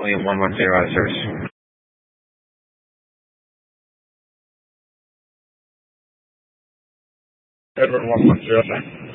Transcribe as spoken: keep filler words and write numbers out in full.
William one one zero out of service. Edward one one zero.